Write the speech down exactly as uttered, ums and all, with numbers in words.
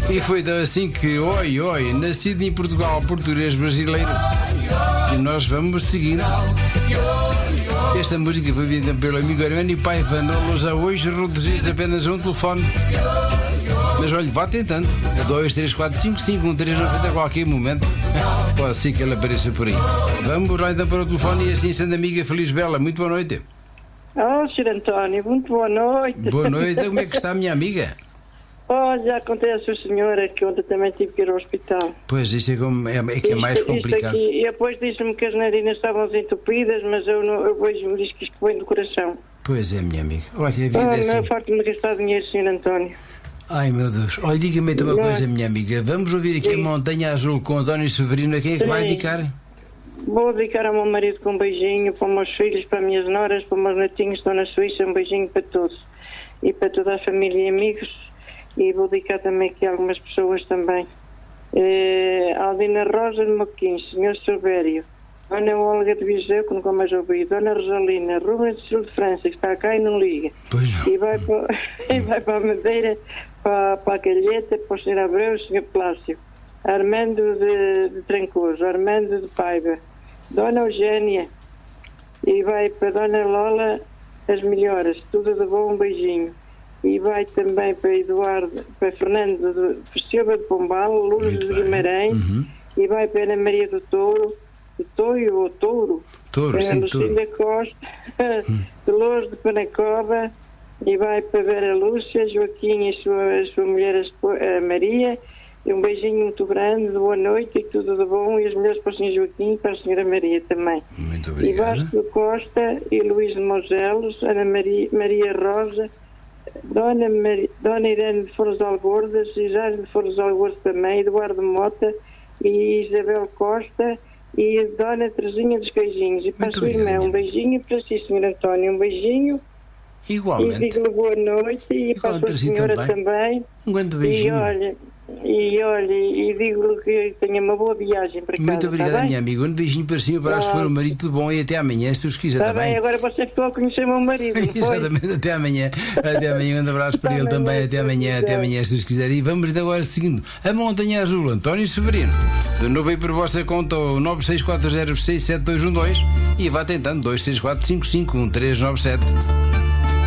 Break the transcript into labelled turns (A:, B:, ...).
A: E foi assim que, oi, oi, nascido em Portugal, português brasileiro. E nós vamos seguindo. Esta música foi vinda pelo amigo Armando e Paiva. Já hoje reduzidos apenas a um telefone. Mas olha, vá tentando. dois, três, quatro, cinco, cinco, um, três, nove, a qualquer momento. Pode ser que ele apareça por aí. Vamos lá então para o telefone e assim sendo amiga Feliz Bela. Muito boa noite.
B: Oh, senhor António, muito boa noite.
A: Boa noite. Como é que está a minha amiga?
B: Olha, acontece a senhora que ontem também tive que ir ao hospital.
A: Pois, isso é, como, é, é que é mais
B: isto,
A: complicado.
B: Isto aqui, e depois disse-me que as narinas estavam entupidas, mas eu, não, eu vejo-me diz que isto vem do coração.
A: Pois é, minha amiga. Olha, a vida
B: oh,
A: é assim.
B: Não, farto-me de gastar dinheiro, senhor António.
A: Ai, meu Deus. Olha, diga-me então uma
B: não.
A: coisa, minha amiga. Vamos ouvir aqui Sim. a Montanha Azul com António Severino. A quem é que Sim. vai dedicar?
B: Vou dedicar ao meu marido com um beijinho, para os meus filhos, para as minhas noras, para os meus netinhos que estão na Suíça. Um beijinho para todos. E para toda a família e amigos. E vou dedicar também aqui a algumas pessoas também. Eh, Aldina Rosa de Moquins, senhor Silvério, Dona Olga de Viseu, que nunca mais ouvi, Dona Rosalina, Rubens de Sul de França, que está cá e não liga.
A: Pois não.
B: E vai para, e vai para a Madeira, para, para a Calheta, para o senhor Abreu e o senhor Plácio. Armando de, de Trancoso, Armando de Paiva, Dona Eugénia, e vai para Dona Lola as melhoras, tudo de bom, um beijinho. E vai também para Eduardo, para Fernando de Silva de Pombal, Lourdes de Guimarães, uhum. e vai para Ana Maria do Touro, do Toio ou Touro,
A: Touro,
B: para
A: sim,
B: Lucinda Costa, hum. Dolores de Panacova, e vai para Vera Lúcia, Joaquim e a sua, a sua mulher, a Maria, e um beijinho muito grande, boa noite e tudo de bom, e as mulheres para o senhor Joaquim e para a senhora Maria também.
A: Muito obrigado.
B: E Vasco Costa e Luís de Moselos, Ana Maria, Maria Rosa, Dona, Maria, Dona Irene de Foros Algordas, Isabel de Foros Algordas também, Eduardo Mota e Isabel Costa e Dona Teresinha dos Queijinhos. E para a sua irmã, um beijinho para si, senhor António, um beijinho.
A: Igualmente.
B: E digo-lhe boa noite e
A: Igualmente
B: para a sua senhora também. também.
A: Um grande beijinho.
B: E olha, e, olha, e digo-lhe que tenha uma boa viagem para casa.
A: Muito obrigada,
B: tá
A: minha amiga. Um beijinho para cima, para ah. o marido, tudo bom, e até amanhã, se tu quiser.
B: Está
A: tá
B: bem,
A: bem,
B: agora você ficou a conhecer o meu marido.
A: Exatamente, até amanhã. Até amanhã, um grande abraço para ele também. Até amanhã, até amanhã, se tu quiser. E vamos agora seguindo a Montanha Azul, António Severino. De novo aí por vossa conta, o nove seis quatro zero seis sete dois um dois e vá tentando dois três quatro cinco cinco um três nove sete.